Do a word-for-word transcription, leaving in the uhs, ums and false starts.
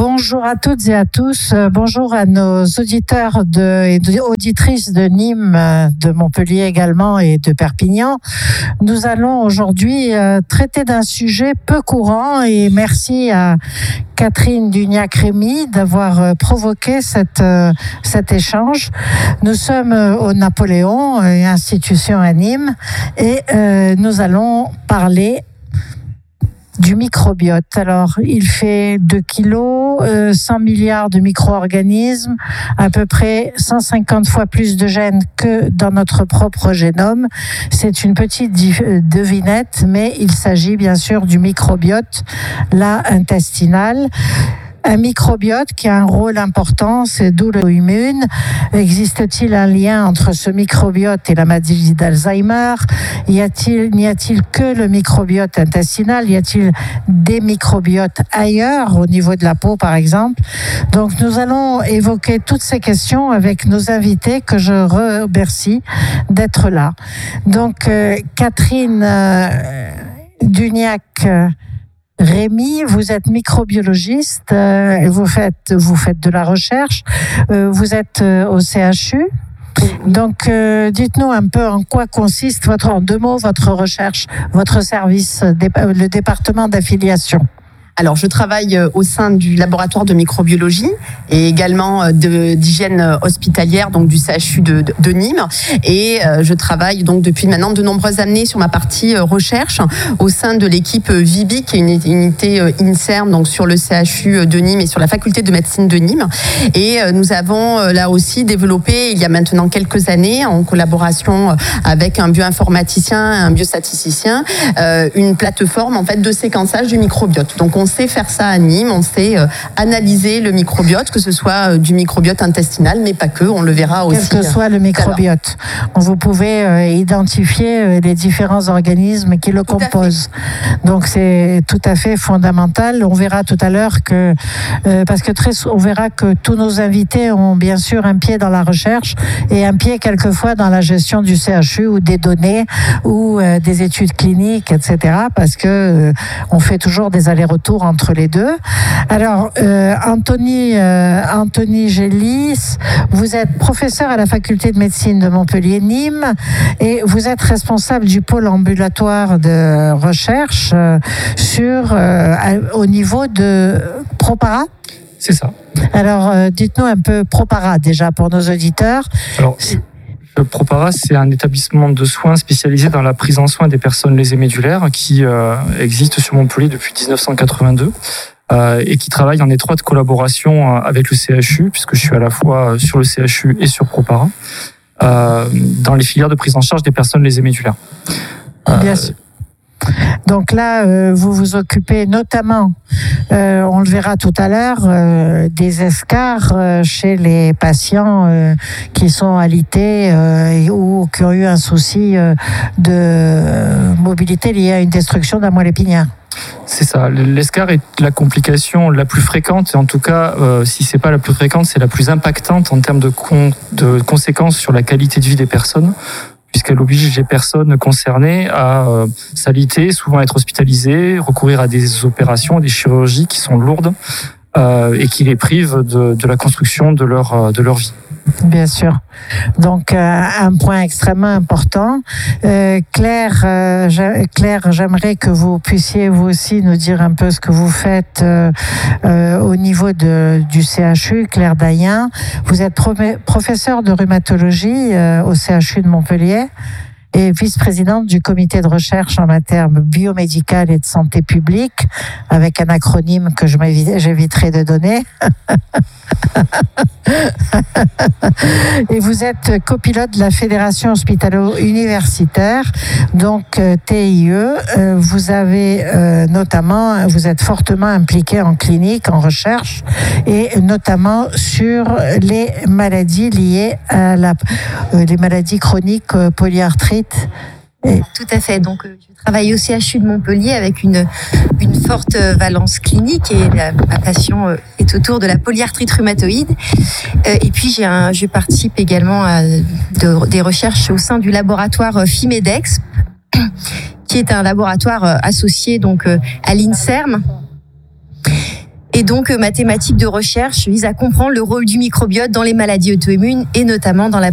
Bonjour à toutes et à tous. Bonjour à nos auditeurs de, et auditrices de Nîmes, de Montpellier également et de Perpignan. Nous allons aujourd'hui traiter d'un sujet peu courant et merci à Catherine Dugnac-Rémy d'avoir provoqué cette, cet échange. Nous sommes au Napoléon, institution à Nîmes, et euh, nous allons parler du microbiote. Alors, il fait deux kilos, euh, cent milliards de micro-organismes, à peu près cent cinquante fois plus de gènes que dans notre propre génome. C'est une petite devinette, mais il s'agit bien sûr du microbiote, là, intestinal. Un microbiote qui a un rôle important, c'est d'où l'auto-immune. Existe-t-il un lien entre ce microbiote et la maladie d'Alzheimer? Y a-t-il, n'y a-t-il que le microbiote intestinal? Y a-t-il des microbiotes ailleurs, au niveau de la peau par exemple? Donc nous allons évoquer toutes ces questions avec nos invités que je remercie d'être là. Donc euh, Catherine euh, Dugnac euh, Rémy, vous êtes microbiologiste, euh, vous faites vous faites de la recherche, euh, vous êtes euh, au C H U. Donc, euh, dites-nous un peu en quoi consiste votre, en deux mots, votre recherche, votre service, le département d'affiliation. Alors, je travaille au sein du laboratoire de microbiologie et également de, d'hygiène hospitalière, donc du C H U de, de, de Nîmes. Et je travaille donc depuis maintenant de nombreuses années sur ma partie recherche au sein de l'équipe V I B I, qui est une unité INSERM, donc sur le C H U de Nîmes et sur la faculté de médecine de Nîmes. Et nous avons là aussi développé, il y a maintenant quelques années, en collaboration avec un bioinformaticien, un biostatisticien, une plateforme en fait de séquençage du microbiote. Donc, on On sait faire ça à Nîmes, on sait euh, analyser le microbiote, que ce soit euh, du microbiote intestinal, mais pas que, on le verra aussi. Quel que soit le microbiote, vous pouvez euh, identifier euh, les différents organismes qui le tout composent. Donc c'est tout à fait fondamental. On verra tout à l'heure que, euh, parce que très, on verra que tous nos invités ont bien sûr un pied dans la recherche et un pied quelquefois dans la gestion du C H U ou des données ou euh, des études cliniques, et cetera. Parce que euh, on fait toujours des allers-retours entre les deux. Alors, euh, Anthony, euh, Anthony Gélis, vous êtes professeur à la faculté de médecine de Montpellier-Nîmes et vous êtes responsable du pôle ambulatoire de recherche euh, sur, euh, au niveau de Propara. C'est ça. Alors, euh, dites-nous un peu Propara déjà pour nos auditeurs. Alors, Propara, c'est un établissement de soins spécialisé dans la prise en soin des personnes lésées médulaires qui euh, existe sur Montpellier depuis dix-neuf cent quatre-vingt-deux euh, et qui travaille en étroite collaboration avec le C H U, puisque je suis à la fois sur le C H U et sur Propara, euh, dans les filières de prise en charge des personnes lésées médulaires. Euh, Bien sûr. Donc là, euh, vous vous occupez notamment, euh, on le verra tout à l'heure, euh, des escarres euh, chez les patients euh, qui sont alités euh, ou qui ont eu un souci euh, de mobilité lié à une destruction d'un moelle épinière. C'est ça. L'escarre est la complication la plus fréquente, et en tout cas, euh, si c'est pas la plus fréquente, c'est la plus impactante en termes de, con, de conséquences sur la qualité de vie des personnes, puisqu'elle oblige les personnes concernées à euh, s'aliter, souvent être hospitalisées, recourir à des opérations, des chirurgies qui sont lourdes euh, et qui les privent de, de la construction de leur, de leur vie. Bien sûr. Donc, euh, un point extrêmement important. Euh, Claire, euh, Claire, j'aimerais que vous puissiez vous aussi nous dire un peu ce que vous faites euh, euh, au niveau de, du C H U. Claire Dayen, vous êtes pro- professeure de rhumatologie euh, au C H U de Montpellier et vice-présidente du comité de recherche en matière biomédicale et de santé publique, avec un acronyme que je j'éviterai de donner. Et vous êtes copilote de la Fédération hospitalo-universitaire, donc euh, T I E. Euh, vous avez euh, notamment, vous êtes fortement impliqué en clinique, en recherche, et notamment sur les maladies liées à la, euh, les maladies chroniques, euh, polyarthrite. Et... Tout à fait. Donc, euh, je travaille au C H U de Montpellier avec une, une forte valence clinique et la, ma passion euh, est autour de la polyarthrite rhumatoïde. Euh, et puis, j'ai un, je participe également à de, des recherches au sein du laboratoire Fimedex, qui est un laboratoire associé donc à l'INSERM. Et donc, ma thématique de recherche vise à comprendre le rôle du microbiote dans les maladies auto-immunes et notamment dans la